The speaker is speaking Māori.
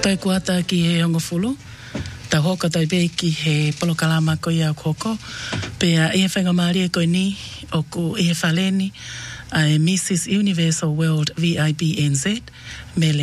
Tai kuata ki he ongofulu. Ta hoka tai be ki he polokalama ko ia koko. Pea e whenga maari e koe ni o ko e whaleni a Mrs. Universal World VIBNZ. Mele